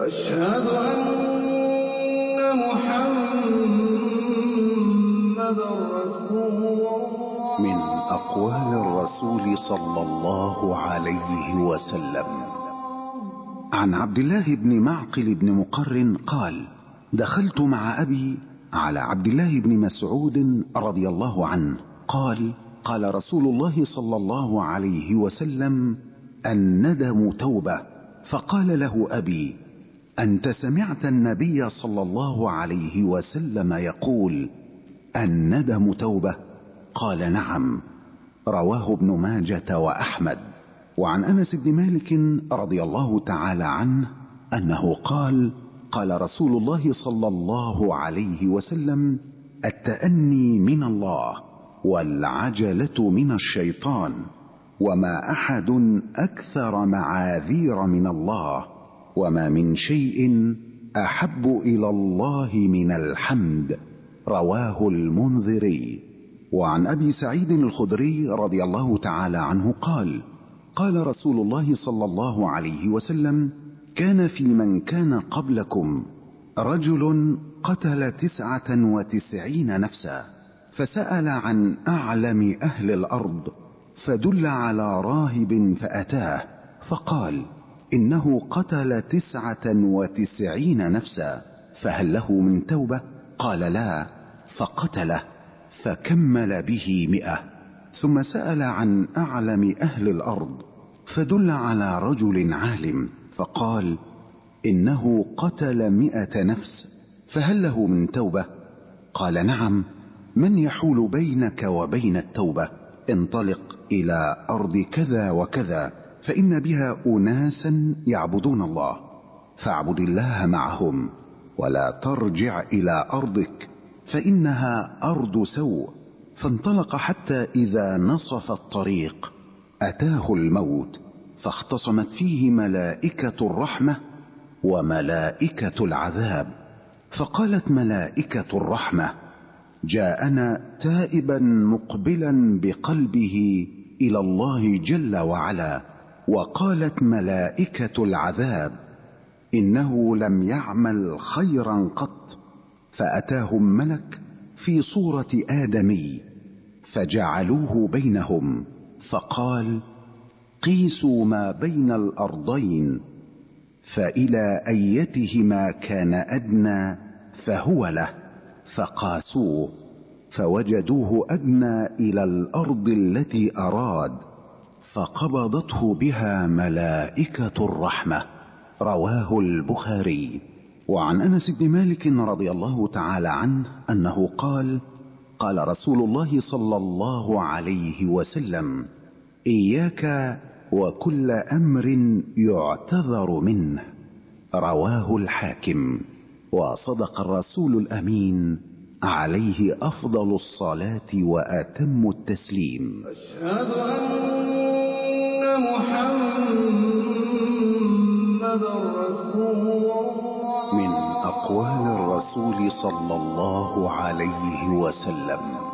أشهد أن محمدًا رسول الله. من أقوال الرسول صلى الله عليه وسلم: عن عبد الله بن معقل بن مقرن قال: دخلت مع أبي على عبد الله بن مسعود رضي الله عنه قال: قال رسول الله صلى الله عليه وسلم: الندم توبة. فقال له أبي: أنت سمعت النبي صلى الله عليه وسلم يقول الندم توبة؟ قال: نعم. رواه ابن ماجة وأحمد. وعن أنس بن مالك رضي الله تعالى عنه أنه قال: قال رسول الله صلى الله عليه وسلم: التأني من الله والعجلة من الشيطان، وما أحد أكثر معاذير من الله، وما من شيء أحب إلى الله من الحمد. رواه المنذري. وعن أبي سعيد الخدري رضي الله تعالى عنه قال: قال رسول الله صلى الله عليه وسلم: كان في من كان قبلكم رجل قتل 99 نفسا، فسأل عن أعلم أهل الأرض، فدل على راهب فأتاه فقال: إنه قتل 99 نفسا، فهل له من توبة؟ قال: لا. فقتله، فكمل به 100. ثم سأل عن أعلم أهل الأرض، فدل على رجل عالم، فقال: إنه قتل 100 نفس، فهل له من توبة؟ قال: نعم. من يحول بينك وبين التوبة؟ انطلق إلى أرض كذا وكذا، فإن بها أناسا يعبدون الله، فاعبد الله معهم، ولا ترجع إلى أرضك، فإنها أرض سوء. فانطلق حتى إذا نصف الطريق أتاه الموت، فاختصمت فيه ملائكة الرحمة وملائكة العذاب، فقالت ملائكة الرحمة: جاءنا تائبا مقبلا بقلبه إلى الله جل وعلا. وقالت ملائكة العذاب: إنه لم يعمل خيرا قط. فأتاهم ملك في صورة آدمي، فجعلوه بينهم، فقال: قيسوا ما بين الأرضين، فإلى أيتهما كان أدنى فهو له، فقاسوه، فوجدوه أدنى إلى الأرض التي أراد، فقبضته بها ملائكة الرحمة. رواه البخاري. وعن أنس بن مالك رضي الله تعالى عنه أنه قال: قال رسول الله صلى الله عليه وسلم: إياك وكل أمر يعتذر منه. رواه الحاكم. وصدق الرسول الأمين عليه أفضل الصلاة وأتم التسليم. أشهد أن محمدًا رسول الله. من أقوال الرسول صلى الله عليه وسلم: